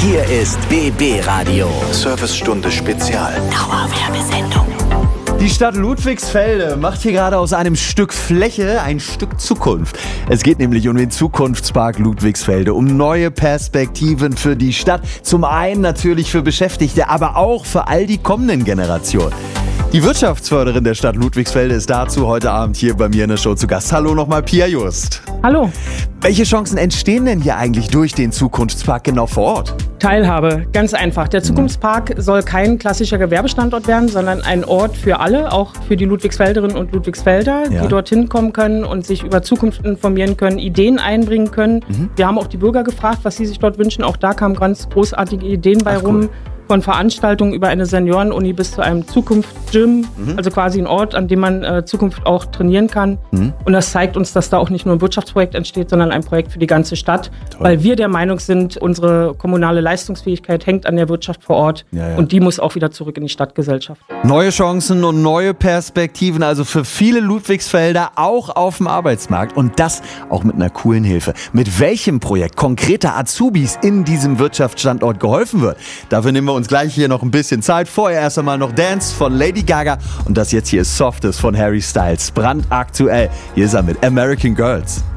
Hier ist BB Radio. Servicestunde Spezial. Dauerwerbesendung. Die Stadt Ludwigsfelde macht hier gerade aus einem Stück Fläche ein Stück Zukunft. Es geht nämlich um den Zukunftspark Ludwigsfelde, um neue Perspektiven für die Stadt. Zum einen natürlich für Beschäftigte, aber auch für all die kommenden Generationen. Die Wirtschaftsförderin der Stadt Ludwigsfelde ist dazu heute Abend hier bei mir in der Show zu Gast. Hallo nochmal, Pia Just. Hallo. Welche Chancen entstehen denn hier eigentlich durch den Zukunftspark genau vor Ort? Teilhabe, ganz einfach. Der Zukunftspark soll kein klassischer Gewerbestandort werden, sondern ein Ort für alle, auch für die Ludwigsfelderinnen und Ludwigsfelder, die dorthin kommen können und sich über Zukunft informieren können, Ideen einbringen können. Wir haben auch die Bürger gefragt, was sie sich dort wünschen. Auch da kamen ganz großartige Ideen bei rum. Cool. Von Veranstaltungen über eine Seniorenuni bis zu einem Zukunftsgym, also quasi ein Ort, an dem man Zukunft auch trainieren kann. Und das zeigt uns, dass da auch nicht nur ein Wirtschaftsprojekt entsteht, sondern ein Projekt für die ganze Stadt, weil wir der Meinung sind, unsere kommunale Leistungsfähigkeit hängt an der Wirtschaft vor Ort und die muss auch wieder zurück in die Stadtgesellschaft. Neue Chancen und neue Perspektiven, also für viele Ludwigsfelder auch auf dem Arbeitsmarkt und das auch mit einer coolen Hilfe. Mit welchem Projekt konkreter Azubis in diesem Wirtschaftsstandort geholfen wird, dafür nehmen wir uns gleich hier noch ein bisschen Zeit. Vorher erst einmal noch Dance von Lady Gaga und das jetzt hier ist Softest von Harry Styles. Brandaktuell. Hier ist er mit American Girls.